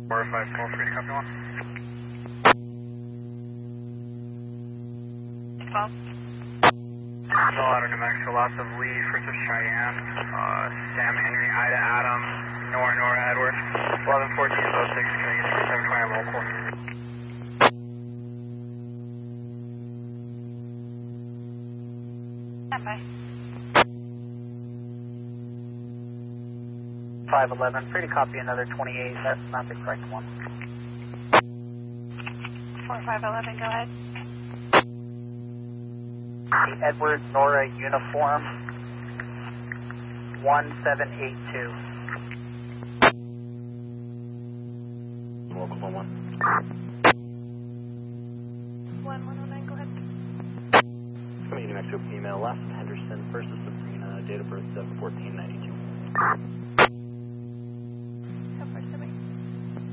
454, free to copy 1. 12. Colorado, New Mexico, lots of lead, first of Cheyenne, Sam Henry, Ida Adam, Nora Edward, 1114 06, can I get 2720 local? Stand by. 511, free to copy another 28, that's not the correct one. 4511, go ahead. Edward Nora Uniform 1782. Local 11. 1109, go ahead. Coming to New Mexico, female, last Henderson, first of Sabrina, date of birth 7/14/92.